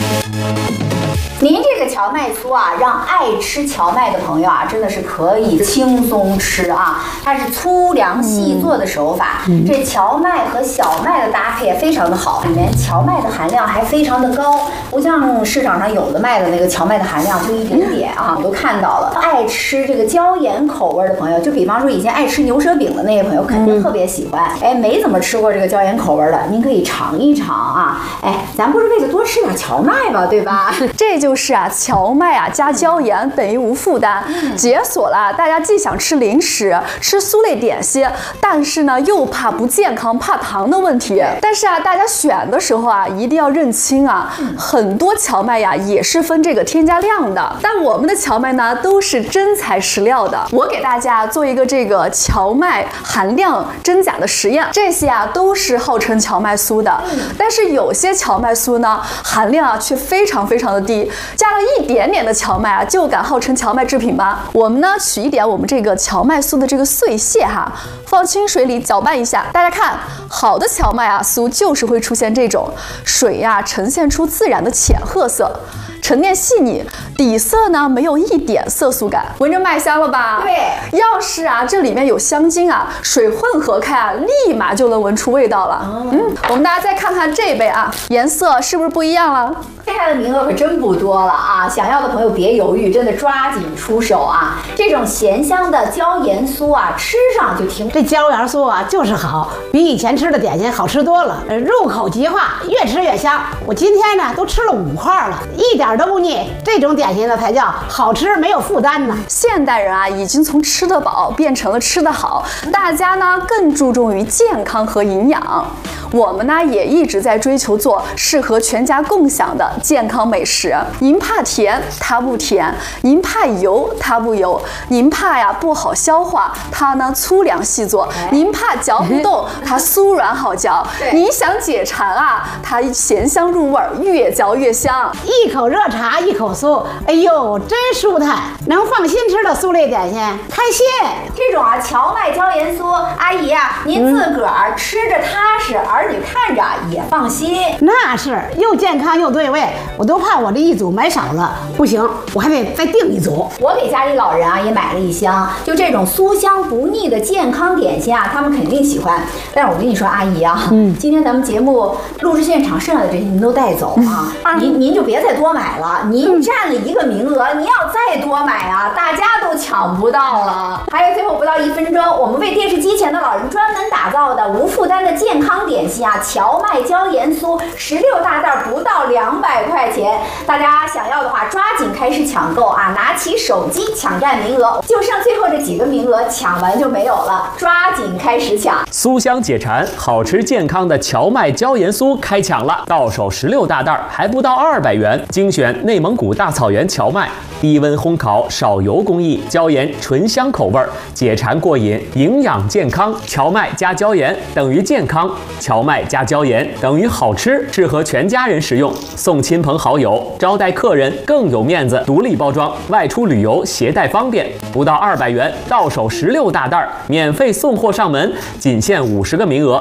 您这个荞麦酥啊，让爱吃荞麦的朋友啊，真的是可以轻松吃啊。它是粗粮细做的手法，这荞麦和小麦的搭配也非常的好，里面荞麦的含量还非常的高，不像市场上有的卖的那个荞麦的含量就一点点啊，我都看到了。爱吃这个椒盐口味的朋友，就比方说以前爱吃牛舌饼的那些朋友，肯定特别喜欢。哎，没怎么吃过这个椒盐口味的，您可以尝一尝啊。哎，咱不是为了多吃点荞麦吧，对吧？ 这就是啊，荞麦啊加椒盐等于无负担，解锁了大家既想吃零食、吃酥类点心，但是呢又怕不健康、怕糖的问题。但是啊，大家选的时候啊，一定要认清啊，很多荞麦呀也是分这个添加量的，但我们的荞麦呢都是真材实料的。我给大家做一个这个荞麦含量真假的实验，这些啊都是号称荞麦酥的，但是有些荞麦酥呢含量啊却非常的低，加了一点点的荞麦啊就敢号称荞麦制品吗？我们呢取一点我们这个荞麦酥的这个碎屑哈，放清水里搅拌一下，大家看，好的荞麦啊酥就是会出现这种水呀呈现出自然的浅褐色，沉淀细腻，底色呢没有一点色素感，闻着麦香了吧？ 对， 要是啊这里面有香精啊，水混合开啊，立马就能闻出味道了。我们大家再看看这杯啊，颜色是不是不一样了？ 接下来的名额可真不多了啊！想要的朋友别犹豫，真的抓紧出手啊！这种咸香的椒盐酥啊，吃上就挺这椒盐酥啊，就是好，比以前吃的点心好吃多了，入口即化，越吃越香。我今天呢都吃了5块了，一点都不腻。这种点心呢才叫好吃，没有负担呢。 现代人啊，已经从吃得饱变成了吃得好，大家呢更注重于健康和营养。我们呢也一直在追求做适合全家共享的健康美食。您怕甜，它不甜；您怕油，它不油；您怕呀不好消化，它呢粗粮细做；您怕嚼不动，它酥软好嚼；您想解馋啊，它咸香入味，越嚼越香。 一口热茶，一口酥，哎呦，真舒坦，能放心吃的酥类点心，开心。 这种啊荞麦椒盐酥，阿姨啊，您自个儿吃着踏实，儿女看着也放心。 那是又健康又对味，我都怕我这一组买少了，不行，我还得再订一组。 我给家里老人啊也买了一箱，就这种酥香不腻的健康点心啊，他们肯定喜欢。但是我跟你说，阿姨啊，今天咱们节目录制现场剩下的这些您都带走啊，您就别再多买了，您占了1个名额，您要再多买啊，大家都抢不到了。还有最后不到1分钟，我们为电视机前的老人专门打造的无负担的健康点心啊，荞麦椒盐酥16大袋，不到200块钱。大家想要的话，抓紧开始抢购啊！拿起手机抢占名额，就剩最后这几个名额，抢完就没有了，抓紧开始抢。 酥香解馋，好吃健康的荞麦椒盐酥开抢了，到手16大袋，还不到200元，精选内蒙古大草原荞麦，低温烘烤，少油工艺，椒盐醇香口味，解馋过瘾，营养健康。荞麦加椒盐等于健康，荞麦加椒盐等于好吃，适合全家人食用，送亲朋好友，招待客人更有面子。独立包装，外出旅游携带方便，不到200元，到手16大袋，免费送货上门，仅限50个名额。